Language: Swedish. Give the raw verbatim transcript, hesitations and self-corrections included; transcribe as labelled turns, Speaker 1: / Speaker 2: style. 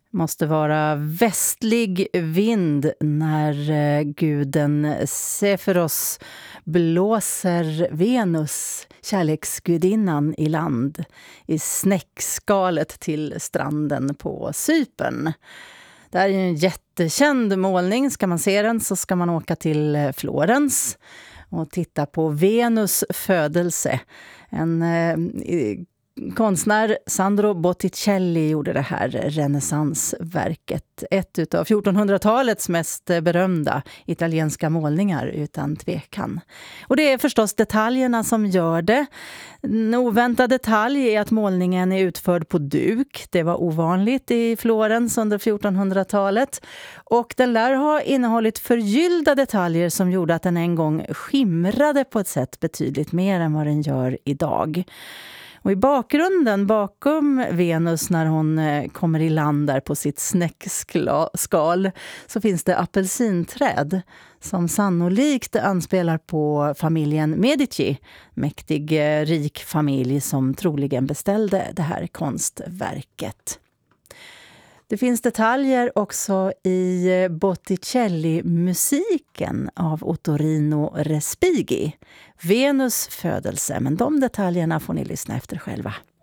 Speaker 1: Måste vara västlig vind när eh, guden Zephyrus blåser Venus, kärleksgudinnan, i land i snäckskalet till stranden på Cypern. Det här är en jättekänd målning. Ska man se den så ska man åka till Florens och titta på Venus födelse. En eh, konstnär, Sandro Botticelli, gjorde det här renässansverket. Ett av fjortonhundratalets mest berömda italienska målningar, utan tvekan. Och det är förstås detaljerna som gör det. En oväntad detalj är att målningen är utförd på duk. Det var ovanligt i Florens under fjortonhundratalet. Och den lär ha innehållit förgyllda detaljer som gjorde att den en gång skimrade på ett sätt betydligt mer än vad den gör idag. Och i bakgrunden, bakom Venus när hon kommer i land där på sitt snäckskal, så finns det apelsinträd som sannolikt anspelar på familjen Medici, mäktig rik familj som troligen beställde det här konstverket. Det finns detaljer också i Botticelli-musiken av Ottorino Respighi. Venus födelse, men de detaljerna får ni lyssna efter själva.